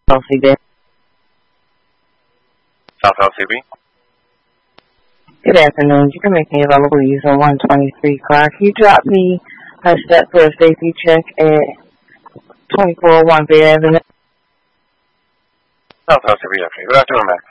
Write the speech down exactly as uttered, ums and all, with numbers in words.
L C B. South L C B. Good afternoon. You can make me available using one twenty-three Clark. You drop me a step for a safety check at twenty-four one Bay Avenue. South L C B. Okay. Good afternoon, Max.